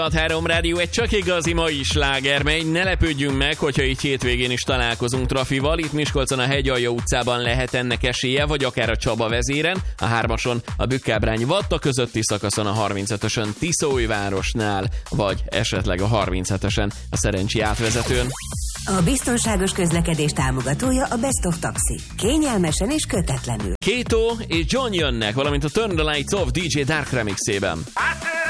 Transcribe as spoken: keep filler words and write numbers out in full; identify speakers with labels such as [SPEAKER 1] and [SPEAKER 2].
[SPEAKER 1] három Rádió egy csak igazi mai sláger, mely ne lepődjünk meg, hogyha így hétvégén is találkozunk trafival. Itt Miskolcon a Hegyalja utcában lehet ennek esélye, vagy akár a Csaba vezéren, a hármason a Bükkábrány-Vatta közötti szakaszon, a harmincötösön Tiszóújvárosnál, vagy esetleg a harminchetesen a Szerencsi átvezetőn.
[SPEAKER 2] A biztonságos közlekedés támogatója a Best of Taxi. Kényelmesen és kötetlenül.
[SPEAKER 1] Kato és John jönnek, valamint a Turn the Lights Off dé dzsé Dark remixében.